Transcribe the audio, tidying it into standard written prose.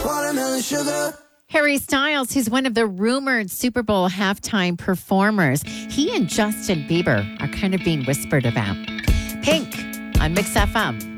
Watermelon sugar. Harry Styles, who's one of the rumored Super Bowl halftime performers, he and Justin Bieber are kind of being whispered about. Pink on Mix FM.